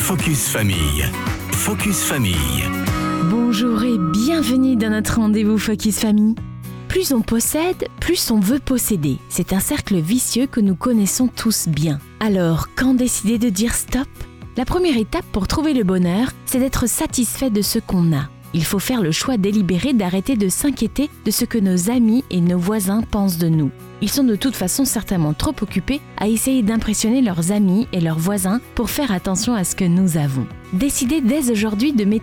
Focus Famille. Focus Famille. Bonjour et bienvenue dans notre rendez-vous Focus Famille. Plus on possède, plus on veut posséder. C'est un cercle vicieux que nous connaissons tous bien. Alors, quand décider de dire stop ? La première étape pour trouver le bonheur, c'est d'être satisfait de ce qu'on a. Il faut faire le choix délibéré d'arrêter de s'inquiéter de ce que nos amis et nos voisins pensent de nous. Ils sont de toute façon certainement trop occupés à essayer d'impressionner leurs amis et leurs voisins pour faire attention à ce que nous avons. Décidez dès aujourd'hui de